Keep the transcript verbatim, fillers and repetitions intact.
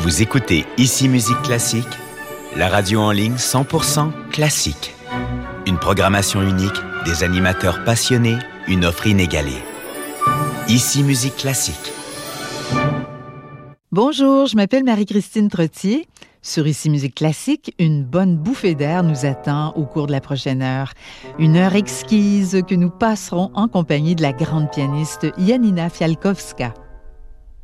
Vous écoutez Ici Musique Classique, la radio en ligne cent pour cent classique. Une programmation unique, des animateurs passionnés, une offre inégalée. Ici Musique Classique. Bonjour, je m'appelle Marie-Christine Trottier. Sur Ici Musique Classique, une bonne bouffée d'air nous attend au cours de la prochaine heure. Une heure exquise que nous passerons en compagnie de la grande pianiste Janina Fialkowska.